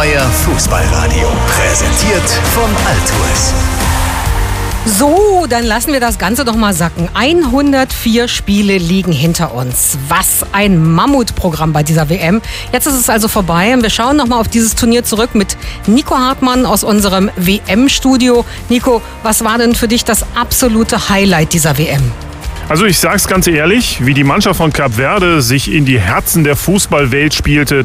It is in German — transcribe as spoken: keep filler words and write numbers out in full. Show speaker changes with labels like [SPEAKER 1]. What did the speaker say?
[SPEAKER 1] Euer Fußballradio. Präsentiert von Altours.
[SPEAKER 2] So, dann lassen wir das Ganze doch mal sacken. hundertvier Spiele liegen hinter uns. Was ein Mammutprogramm bei dieser W M. Jetzt ist es also vorbei und wir schauen noch mal auf dieses Turnier zurück mit Nico Hartmann aus unserem W M-Studio. Nico, was war denn für dich das absolute Highlight dieser W M?
[SPEAKER 3] Also ich sag's ganz ehrlich, wie die Mannschaft von Kap Verde sich in die Herzen der Fußballwelt spielte,